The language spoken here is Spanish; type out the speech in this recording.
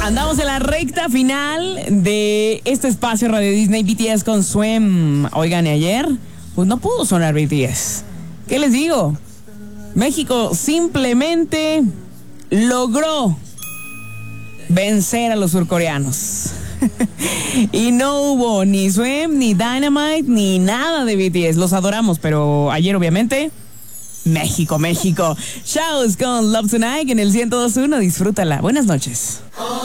Andamos en la recta final de este espacio Radio Disney, BTS con Swim. Oigan, y ayer, pues no pudo sonar BTS. ¿Qué les digo? México simplemente logró vencer a los surcoreanos. Y no hubo ni Swim, ni Dynamite, ni nada de BTS. Los adoramos, pero ayer obviamente México. Shows con Love Tonight en el 102.1. Disfrútala. Buenas noches.